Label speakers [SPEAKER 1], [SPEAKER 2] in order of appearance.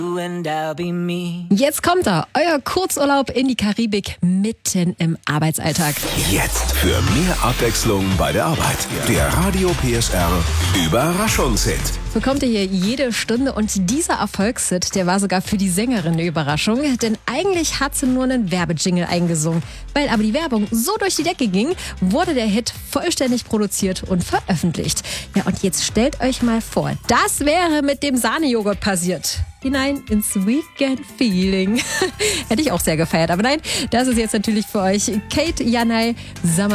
[SPEAKER 1] Jetzt kommt er, euer Kurzurlaub in die Karibik mitten im Arbeitsalltag.
[SPEAKER 2] Jetzt für mehr Abwechslung bei der Arbeit. Der Radio PSR Überraschungshit.
[SPEAKER 1] Bekommt ihr hier jede Stunde und dieser Erfolgshit, der war sogar für die Sängerin eine Überraschung, denn eigentlich hat sie nur einen Werbejingle eingesungen. Weil aber die Werbung so durch die Decke ging, wurde der Hit vollständig produziert und veröffentlicht. Ja, und jetzt stellt euch mal vor, das wäre mit dem Sahnejoghurt passiert. Hinein ins Weekend Feeling. Hätte ich auch sehr gefeiert, aber nein, das ist jetzt natürlich für euch Kate Janay,